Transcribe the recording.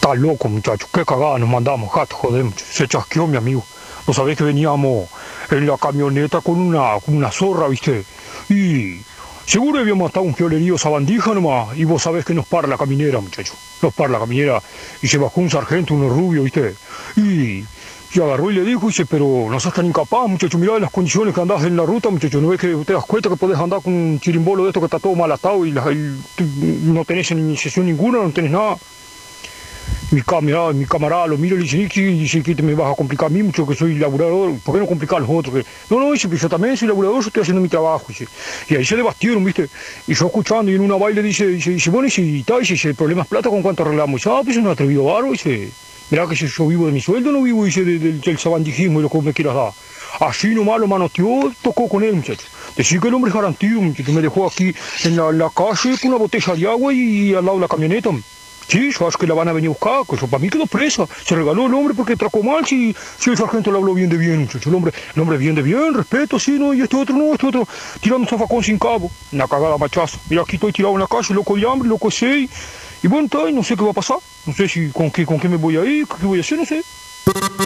Está loco, muchacho. Qué cagada nos mandamos, gato, joder, muchacho. Se chasqueó mi amigo. ¿No sabés que veníamos en la camioneta con una zorra, viste? Y seguro habíamos matado un piolerío sabandija nomás. Y vos sabés que nos para la caminera, muchacho. Nos para la caminera y se bajó un sargento, uno rubio, viste. Y agarró y le dijo, dice, pero no sos tan incapaz, muchacho, mirá las condiciones que andás en la ruta, muchacho, ¿no ves que te das cuenta que podés andar con un chirimbolo de esto que está todo mal atado y tú no tenés iniciación ninguna, no tenés nada? Mi camarada lo miro y le dice, dice que te me vas a complicar a mí mucho, que soy laburador, ¿por qué no complicar a los otros? No, dice, pero yo también soy laburador, yo estoy haciendo mi trabajo, dice. Y ahí se debatieron, ¿viste? Y yo escuchando, y en una baile dice, bueno, y si tal, dice, el problema es plata, ¿con cuánto arreglamos? Dice, pues es un atrevido bárbaro, dice, mirá que si yo vivo de mi sueldo, no vivo, dice, del sabandijismo y lo que me quieras dar. Así nomás lo manoteó, tocó con él, muchacho. Decir que el hombre es garantido, muchacho, me dejó aquí en la calle con una botella de agua y al lado de la camioneta. Sí, sabes que la van a venir a buscar, que eso para mí quedó presa. Se regaló el hombre porque tracó mal, si el sargento le habló bien de bien, muchacho. El hombre bien de bien, respeto, sí, no, y este otro no, tirando un zafacón sin cabo. Una cagada machazo. Mira, aquí estoy tirado en la calle, loco de hambre, loco de sed. Y bueno, no sé qué va a pasar. No sé si con qué me voy a ir, qué voy a hacer, no sé.